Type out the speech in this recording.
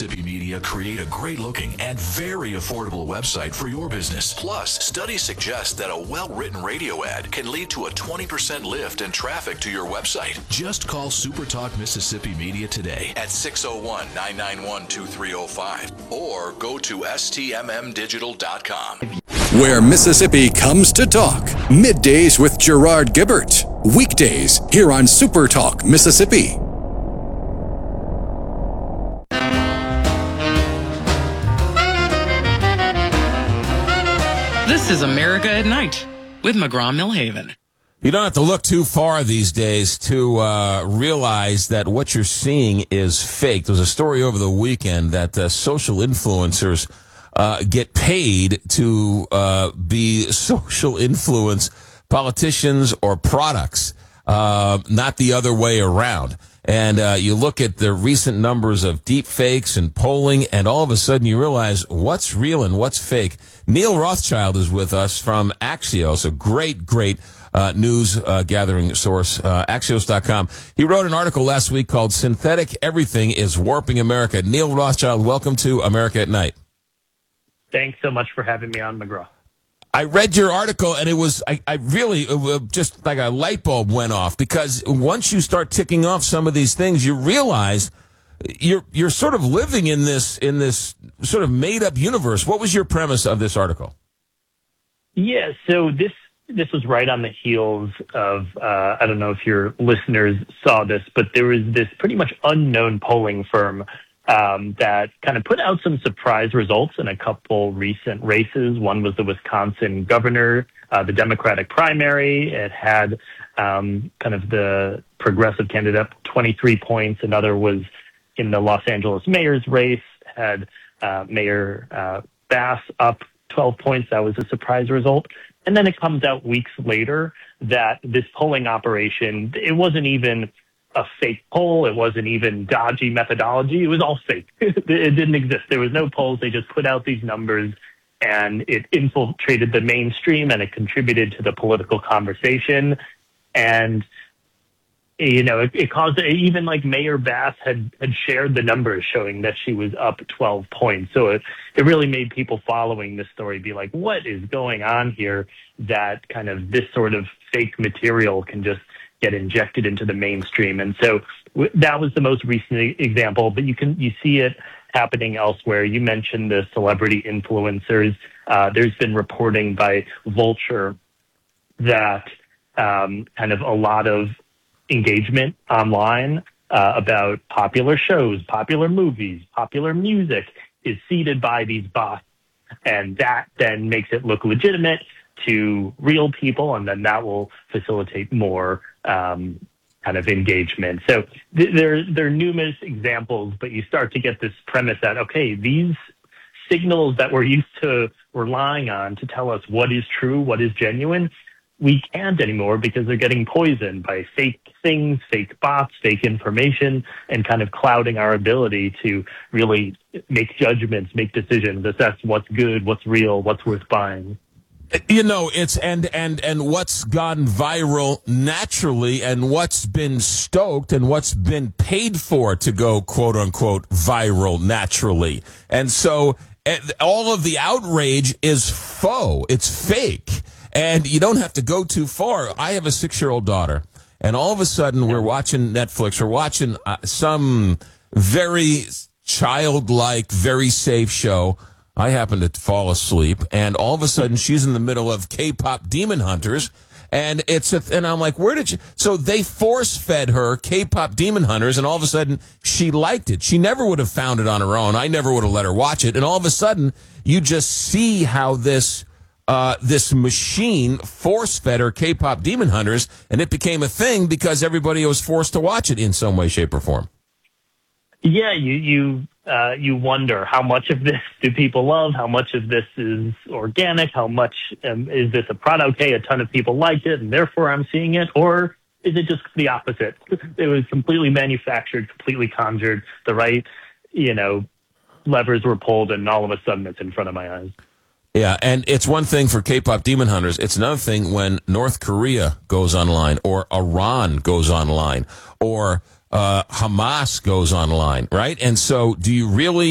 Mississippi Media create a great-looking and very affordable website for your business. Plus, studies suggest that a well-written radio ad can lead to a 20% lift in traffic to your website. Just call SuperTalk Mississippi Media today at 601-991-2305 or go to stmmdigital.com. Where Mississippi comes to talk. Middays with Gerard Gibbert. Weekdays here on Super Talk Mississippi. This is America at Night with McGraw-Millhaven. You don't have to look too far these days to realize that what you're seeing is fake. There was a story over the weekend that social influencers get paid to be social influence politicians or products, not the other way around. And you look at the recent numbers of deep fakes and polling, and all of a sudden you realize what's real and what's fake. Neil Rothschild is with us from Axios, a great news gathering source, Axios.com. He wrote an article last week called Synthetic Everything is Warping America. Neil Rothschild, welcome to America at Night. Thanks so much for having me on, McGraw. I read your article, and it was I really just like a light bulb went off, because once you start ticking off some of these things, you realize you're sort of living in this sort of made up universe. What was your premise of this article? Yeah, so this was right on the heels of I don't know if your listeners saw this, but there was this pretty much unknown polling firm that kind of put out some surprise results in a couple recent races. One was the Wisconsin governor, the Democratic primary. It had kind of the progressive candidate up 23 points. Another was in the Los Angeles mayor's race, had Mayor Bass up 12 points. That was a surprise result. And then it comes out weeks later that this polling operation, it wasn't even a fake poll. It wasn't even dodgy methodology. It was all fake. It didn't exist. There was no polls. They just put out these numbers, and it infiltrated the mainstream, and it contributed to the political conversation. And, you know, it caused, even like Mayor Bass had shared the numbers showing that she was up 12 points. So it really made people following this story be like, what is going on here, that kind of this sort of fake material can just get injected into the mainstream. And so that was the most recent example, but you see it happening elsewhere. You mentioned the celebrity influencers. There's been reporting by Vulture that kind of a lot of engagement online about popular shows, popular movies, popular music is seeded by these bots. And that then makes it look legitimate to real people, and then that will facilitate more kind of engagement. So there are numerous examples, but you start to get this premise that, okay, these signals that we're used to relying on to tell us what is true, what is genuine, we can't anymore because they're getting poisoned by fake things, fake bots, fake information, and kind of clouding our ability to really make judgments, make decisions, assess what's good, what's real, what's worth buying. You know, it's and what's gone viral naturally, and what's been stoked, and what's been paid for to go quote unquote viral naturally. And so all of the outrage is faux. It's fake. And you don't have to go too far. I have a 6-year-old daughter, and all of a sudden we're watching Netflix. We're watching some very childlike, very safe show. I happen to fall asleep, and all of a sudden she's in the middle of K-pop Demon Hunters, and and I'm like, where did you? So they force-fed her K-pop Demon Hunters, and all of a sudden she liked it. She never would have found it on her own. I never would have let her watch it, and all of a sudden you just see how this machine force-fed her K-pop Demon Hunters, and it became a thing because everybody was forced to watch it in some way, shape, or form. Yeah, you wonder how much of this do people love, how much of this is organic, how much is this a product? Okay, a ton of people liked it, and therefore I'm seeing it, or is it just the opposite? It was completely manufactured, completely conjured. The right, levers were pulled, and all of a sudden it's in front of my eyes. Yeah, and it's one thing for K-pop Demon Hunters. It's another thing when North Korea goes online, or Iran goes online, or Hamas goes online, right? And so do you really